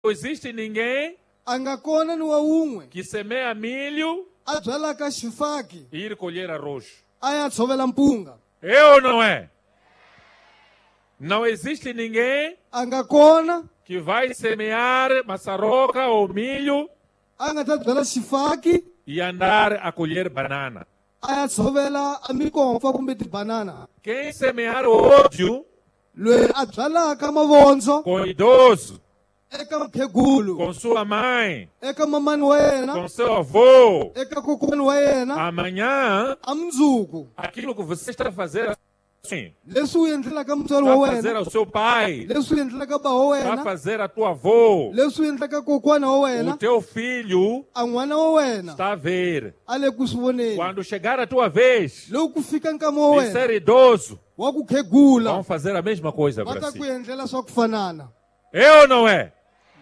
existe ninguém angakona ni wa un'we que semeia milho a byalaka xifaki e ir colher arroz. a ya tshovela mpunga. É ou não é? Não existe ninguém Angakona que vai semear maçaroca ou milho a nga ta byala xifaki e andar a colher banana. a ya tshovela a mikomfa kumbe tibanana. Quem semear ódio Loyi a byalaka mavondzo com o idoso, eka mukhegulu, com sua mãe, eka mamani wa yena, com seu avô, eka kokwani wa yena, amanhã, a mundzuku. aquilo que você está a fazer assim, Leswi u endlelaka mutswari wa vai fazer wena, ao seu pai, leswi u endlelaka ba wa vai wena, fazer a tua avó, leswi u endlaka kokwana wa o wena, teu filho a n'wana wa wena está a ver. a le ku swi voneni. Quando chegar a tua vez Loko ku fika nkama wa de wena ser idoso, wa ku khegula vão fazer a mesma coisa va para ta si. ku endlela swa ku fanana. É ou não é?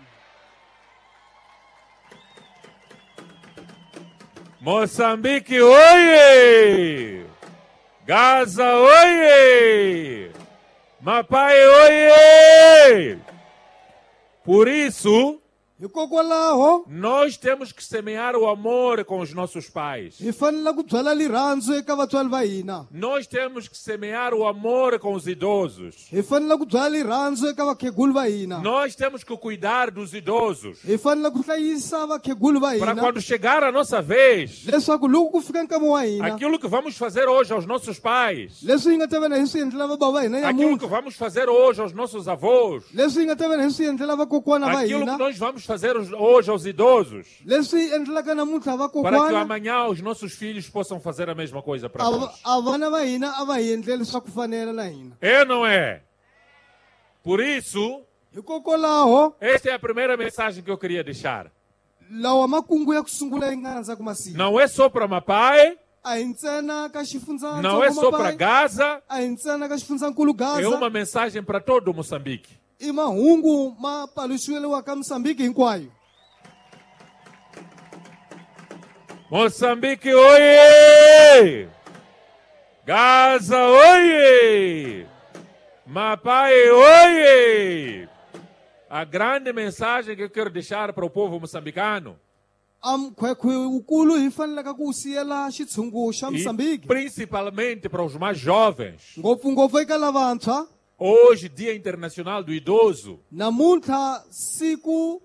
Moçambique, oie! Gaza, oie! Mapai, oie! Por isso, Hikokwalaho nós temos que semear o amor com os nossos pais. hi fanele ku byala lirhandzu eka vatswari va hina. Nós temos que semear o amor com os idosos. Hi fanele ku byala lirhandzu eka vakhegulu va hina. Nós temos que cuidar dos idosos. Hi fanele ku hlayisa vakhegulu va Para hina quando chegar a nossa vez, leswaku loko ku fika nkama wa hina, aquilo que vamos fazer hoje aos nossos pais, leswi hi nga ta vena hi swi endlela vabava va hina aquilo que nyamuntlha, vamos fazer hoje aos nossos avós, leswi hi nga ta vena hi swi endlela vakokwana va aquilo que hina, nós vamos fazer hoje aos idosos, leswi hi endlelaka namuntlha para que vakokwana, amanhã os nossos filhos possam fazer a mesma coisa para a nós. a vana va hina a va hi endleli swa ku fanela na hina. É ou não é? Por isso, Hikokwalaho esta é a primeira mensagem que eu queria deixar. lawa makungu ya ku sungula hi nga rhandzaka masiku Não é só para Mapai, a hi ntsena ka não é só para xifundzatsongo Gaza, a hi ntsena ka xifundzankulu é uma Gaza, mensagem para todo Moçambique. i mahungu ma paluxiweliwaka Mosambiki hinkwayo. Moçambique, oie! Gaza, oie! Mapai, oie! A grande mensagem que eu quero deixar para o povo moçambicano, Khwekhwe ukulu hi fanelaka ku siyela xitshungu xa e Mosambiki, principalmente para os mais jovens, ngopfungopfu eka lavantshwa. hoje, Dia Internacional do Idoso, Namuntlha siku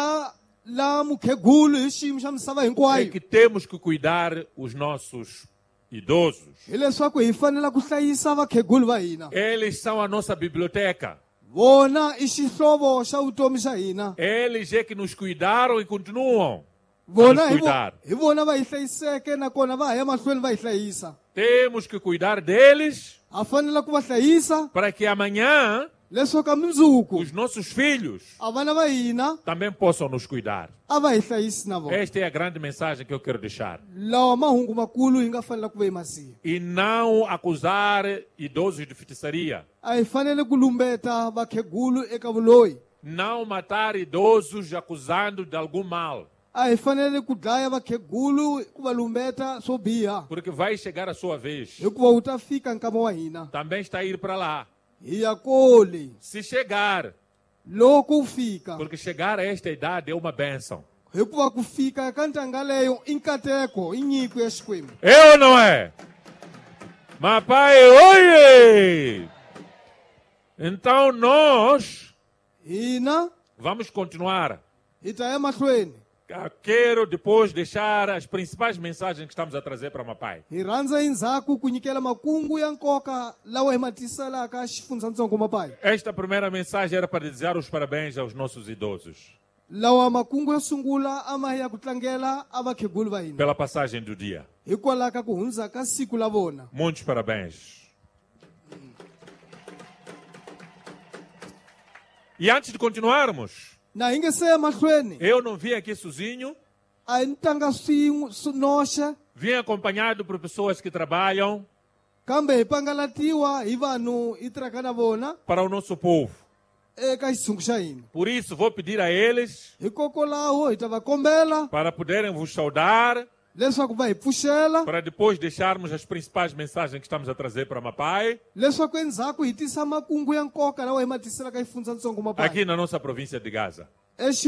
la mukhegulu hi xiyimo xa misava é hinkwayo, que temos que cuidar os nossos idosos. hi leswaku hi fanela ku hlayisa vakhegulu va hina. Eles são a nossa biblioteca. Vona i xihlovo xa vutomi xa hina. Eles é que nos cuidaram e continuam. Vona Vamos cuidar. hi vona va hi hlayiseke nakona va ha ya mahlweni va hi hlayisa. Temos que cuidar deles Ha fanela ku va hlayisa para que amanhã leswaku a mundzuku os nossos filhos a vana va hina também possam nos cuidar. a va hi hlayisi na vona. Esta é a grande mensagem que eu quero deixar. Lawa mahungu makulu hi nga fanela ku va hi masiya. E não acusar idosos de feitiçaria. A hi fanele ku lumbeta vakhegulu eka vuloyi. Não matar idosos acusando de algum mal. A hi fanele ku dlaya vakhegulu ku va lumbeta swo biha, Porque vai chegar a sua vez. hikuva wu ta fika nkama wa hina. Também está a ir para lá. Hi ya kole Se chegar. loko wu fika, Porque chegar a esta idade é uma bênção. hikuva ku fika ka ntanga leyo i nkateko, i nyiko ya Xikwembu. É ou não é? Mapai, oie! Então nós Hina vamos continuar. hi ta ya mahlweni Quero depois deixar as principais mensagens que estamos a trazer para Mapai. hi rhandza endzhaku ku nyikela makungu ya nkoka lawa hi ma tiselaka xifundzatsongo mapai. Esta primeira mensagem era para desejar os parabéns aos nossos idosos Lawa makungu yo sungula a ma hi ya ku tlangela a vakhegulu va hina pela passagem do dia. hikwalaho ka ku hundza ka siku la vona. Muitos parabéns. E antes de continuarmos, Na hi nge se ya mahlweni eu não vim aqui sozinho, a hi ntanga noxe, vim acompanhado por pessoas que trabalham kambe hi pangalatiwa hi vanhu hi tirhaka na vona para o nosso povo. eka xitshungu xa hina. Por isso, vou pedir a eles Hikokwalaho hi ta va kombela para poderem vos saudar, leswaku va hi pfuxela, para depois deixarmos as principais mensagens que estamos a trazer para Mapai, leswaku endzhaku hi tisa makungu ya nkoka lawa hi ma tiselaka xifundzatsongo mapai aqui na nossa província de Gaza. exi